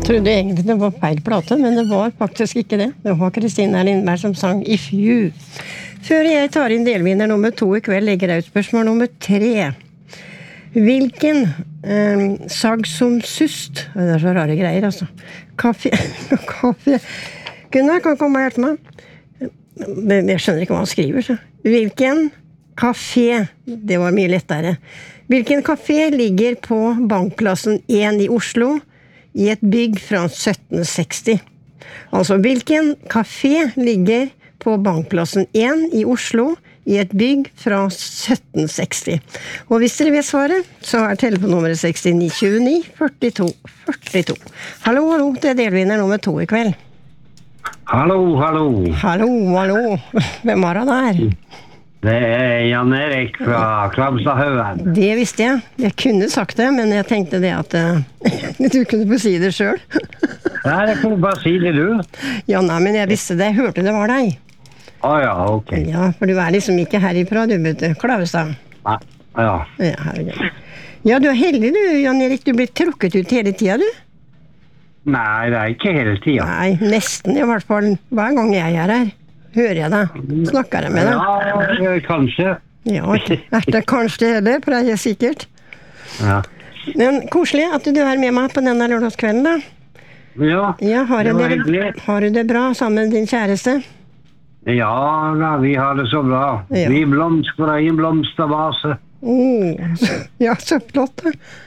trodde egentlig det var feil plate, men det var faktisk ikke det. Det var Kristina Lindberg som sang If You. Før jeg tar inn delvinner nummer 2 i kveld, legger jeg ut spørsmål nummer 3. Hvilken sag som sust? Det er så rare greier, altså. Kaffe. Gunnar kan komme og hjelpe meg. Jeg skjønner ikke hva han skriver, så. Hvilken kafé, det var mye lettere. Hvilken kafé ligger på Bankplassen 1 i Oslo i et bygg fra 1760? Altså, hvilken kafé ligger på Bankplassen 1 i Oslo i et bygg fra 1760? Og hvis dere vet svaret, så er telefonnummeret 6929 42 42. Hallo, hallo, det er delvinner nummer 2 i kveld. Hallo, hallo. Hallo, hallo. Hvem var det der? Det er Jan Erik fra Klabstadhaugen. Det visste jeg. Jeg kunne sagt det, men jeg tenkte det at du kunne få si det selv. Nei, det kan du bare si det, du. Ja, nei, men jeg visste det. Jeg hørte det var deg. Ja, ok. Ja, for du er liksom ikke herifra, du, vet du. Klavestad. Nei, ja. Ja, herregud. Ja, du er heldig, du, Jan Erik. Du blir trukket ut hele tiden, du. Nei, det er ikke hele tiden. Nei, nesten i hvert fall. Hver gang jeg er her. Hører jeg deg? Snakker jeg med deg? Ja, kanskje. Ja, er det kanskje heller, for det er sikkert. Ja. Men koselig at du er med meg på denne lørdagskvelden, da. Ja, Ja, det var hyggelig. har du det bra sammen med din kjæreste? Ja, da, vi har det så bra. Ja. Vi blomstrer i en blomstervase. Ja, så flott.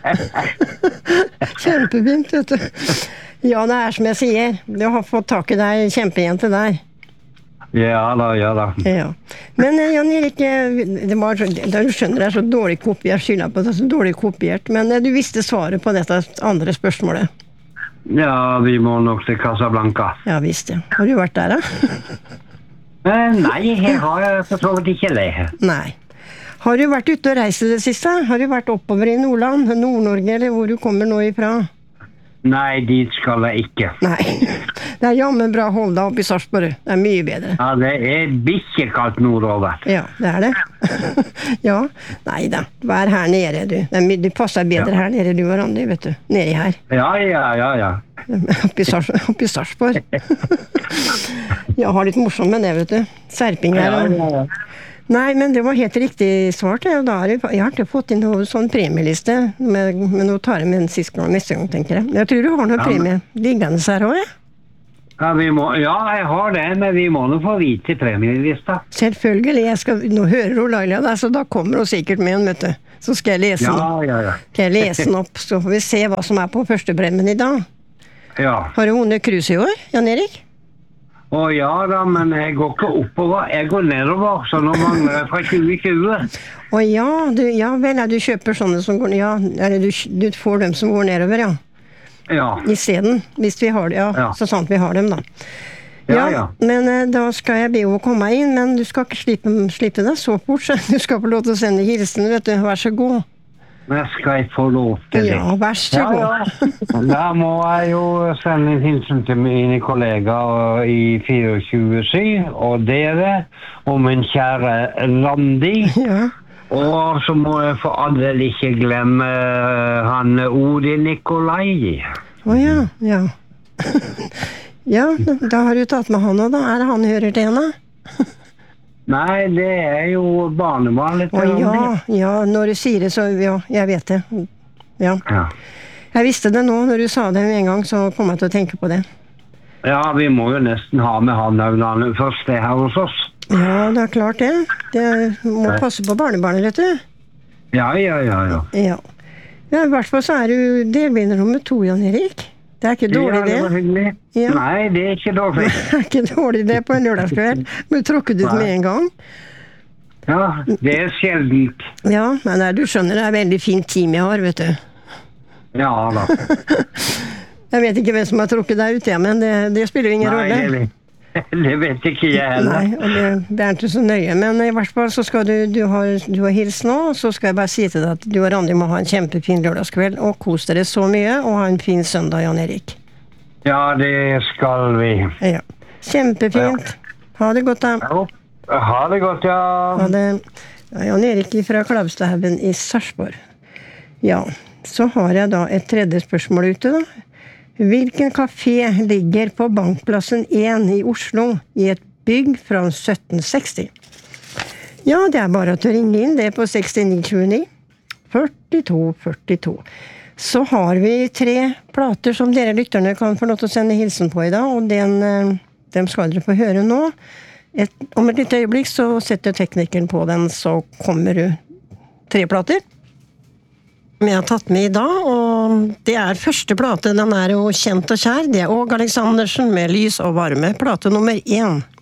Kjempefint, vet du. Ja, det er som jeg sier. Du har fått tak i deg kjempejente der. Ja da. Ja. Men Jan Erik, det var så, du skjønner det er så dårlig kopiert, skylder på det er så dårlig kopiert, men du visste svaret på dette andre spørsmålet. Ja, vi må nok til Casablanca. Ja, visst det. Har du vært der, da? Nei, jeg har for så vidt ikke det. Nei. Har du vært ute og reist det siste? Har du vært oppover i Nordland, Nord-Norge, eller hvor du kommer nå ifra? Nei, dit skal jeg ikke. Nei, det er jammen bra hold deg opp i Sarpsborg. Det er mye bedre. Ja, det er bikkjekaldt nordover. Ja, det er det. Ja, nei da. Vær her nede, du. Det passer bedre her nede, du og Randi, vet du. Nede her. Ja. Oppi Sarpsborg. Ja, har litt morsomt med det, vet du. Serping her. Ja. Nei, men det var helt riktig svart. Jeg har ikke fått inn noen sånn premieliste, men nå tar jeg med neste gang, tenker jeg. Jeg tror du har noen premie liggende her også, ja? Ja, jeg har det, men vi må nå få vite premielista. Selvfølgelig, nå hører du Laila der, så da kommer hun sikkert med en, vet du. Så skal jeg lese den. Ja. Skal jeg lese den opp, så får vi se hva som er på første premien i dag. Ja. Har du vunnet krus i år, Jan Erik? Ja da, men jeg går ikke oppover, jeg går nedover, så nå mangler jeg fra 2020. Du kjøper sånne som går, du får dem som går nedover, ja. Ja. I stedet, hvis vi har det, Ja. så sant vi har dem da. Ja. Men da skal jeg be henne komme inn, men du skal ikke slippe deg så fort, så du skal få lov til å sende hilsen, vet du, vær så god. Men skal jeg få lov til det? Ja, vær så god. Ja. Da må jeg jo sende en hilsen til mine kollegaer i 24/7, og dere, og min kjære Randi. Ja. Og så må jeg for all del ikke glemme han Odin Nikolai. Ja. Ja, da har du tatt med han også da. Er det han hører til henne? Nei, det er jo barnebarnet til Randi. Ja, når du sier det, så ja, jeg vet det. Ja. Jeg visste det nå, når du sa det en gang, så kom jeg til å tenke på det. Ja, vi må jo nesten ha med han når han først er her hos oss. Ja, det er klart det. Det må passe på barnebarnet, vet du. Ja. Ja, i hvert fall så er du delvinner nummer 2, Jan Erik. Det er ikke dårlig det. Ja, det var hyggelig. Ja. Nei, det er ikke dårlig. Det er ikke dårlig det på en lørdagskveld. Du tråkket ut med en gang. Ja, det er sjeldent. Ja, men du skjønner, det er veldig fint team jeg har, vet du. Ja da. Jeg vet ikke hvem som har trukket deg ut, men det spiller jo ingen rolle. Nei, det vet ikke jeg heller. Nei, og det er ikke så nøye, men i hvert fall så skal du har hils nå, så skal jeg bare si til deg at du og Randi må ha en kjempefin lørdagskveld, og kos dere så mye, og ha en fin søndag, Jan Erik. Ja, det skal vi. Ja, kjempefint. Ha det godt da. Ha det godt, ja. Ha det. Ja, Jan Erik fra Klabstadhaugen i Sarpsborg. Ja, så har jeg da et tredje spørsmål ute da. Hvilken kafé ligger på Bankplassen 1 i Oslo i et bygg fra 1760? Ja, det bare å ringe inn det på 6929 4242. Så har vi 3 plater som dere lytterne kan få lov til å sende hilsen på i dag, og dem skal dere få høre nå. Om et lite øyeblikk så setter teknikeren på den, så kommer du 3 plater. Vi har tatt med i dag, og det første plate, den jo kjent og kjær. Det Åge Aleksandersen med Lys og varme, plate nummer 1.